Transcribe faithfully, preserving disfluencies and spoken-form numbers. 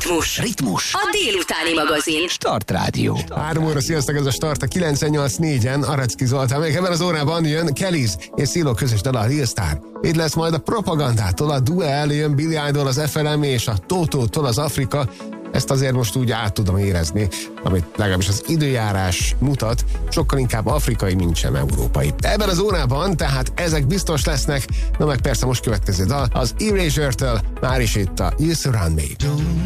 Ritmus. Ritmus. A délutáni magazin. Start Rádió. Három óra, sziasztok, ez a Start a kilencvennyolc négyen. Aracki Zoltán, még ebben az órában jön Kellys és Sziló közös dala, a Real Star. Itt lesz majd a Propagandától a Duel, jön Billy Idol, az ef el em és a Tótótól az Afrika. Ezt azért most úgy át tudom érezni, amit legalábbis az időjárás mutat, sokkal inkább afrikai, mint sem európai. Ebben az órában tehát ezek biztos lesznek, na meg persze most következő dal, az Erasure-től, már is itt a You Surround Me.